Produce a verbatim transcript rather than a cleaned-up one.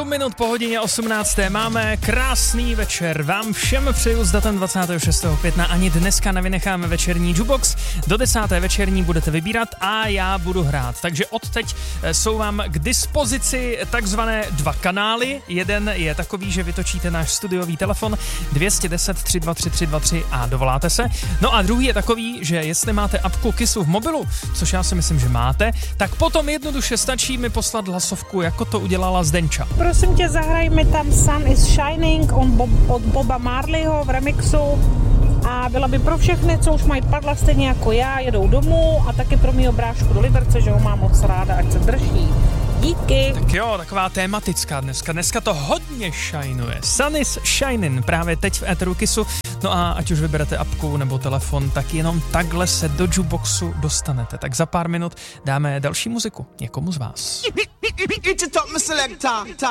osm minut po hodině osmnácté Máme krásný večer. Vám všem přeju s datem dvacátého šestého května. Ani dneska nevynecháme večerní jukebox. Do desáté večerní budete vybírat a já budu hrát. Takže odteď jsou vám k dispozici takzvané dva kanály. Jeden je takový, že vytočíte náš studiový telefon dvě stě deset tři dva tři tři dva tři a dovoláte se. No a druhý je takový, že jestli máte apku Kissu v mobilu, což já si myslím, že máte, tak potom jednoduše stačí mi poslat hlasovku, jako to udělala Zdenča. Prosím tě, zahraj mi tam Sun is Shining on Bob, od Boba Marleyho v remixu a byla by pro všechny, co už mají padla stejně jako já, jedou domů a taky pro mýho brášku do Liberce, že ho mám moc ráda, ať se drží. Díky. Tak jo, taková tématická dneska. Dneska to hodně shinuje. Sun is shining právě teď v éteru Kissu. No a ať už vyberete apku nebo telefon, tak jenom takhle se do jukeboxu dostanete. Tak za pár minut dáme další muziku někomu z vás.